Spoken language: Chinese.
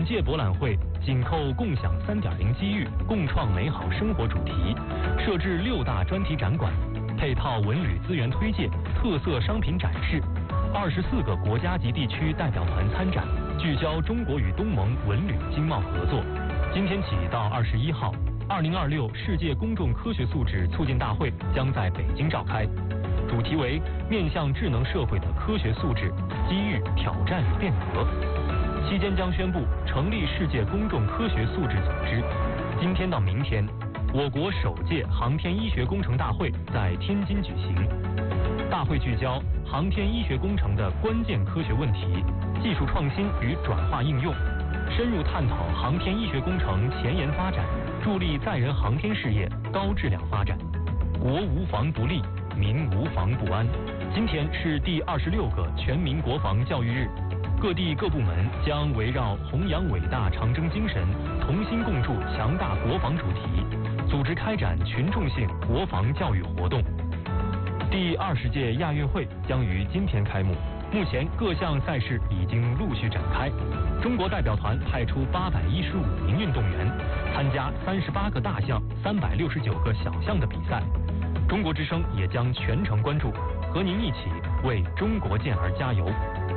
届博览会紧扣共享3.0机遇、共创美好生活主题，设置6大专题展馆，配套文旅资源推介、特色商品展示，24个国家级地区代表团参展，聚焦中国与东盟文旅经贸合作。今天起到21号，2026世界公众科学素质促进大会将在北京召开，主题为面向智能社会的科学素质、机遇、挑战与变革。期间将宣布成立世界公众科学素质组织。今天到明天，我国首届航天医学工程大会在天津举行。大会聚焦航天医学工程的关键科学问题、技术创新与转化应用，深入探讨航天医学工程前沿发展，助力载人航天事业高质量发展。国无防不立，民无防不安。今天是第26个全民国防教育日，各地各部门将围绕弘扬伟大长征精神，同心共筑强大国防主题，组织开展群众性国防教育活动。第20届亚运会将于今天开幕，目前各项赛事已经陆续展开。中国代表团派出815名运动员，参加38个大项、369个小项的比赛。中国之声也将全程关注，和您一起为中国健儿加油。